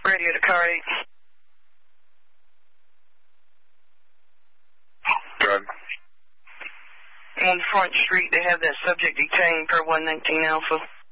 Radio to car 8. Good. On Front Street, they have that subject detained per 119 Alpha.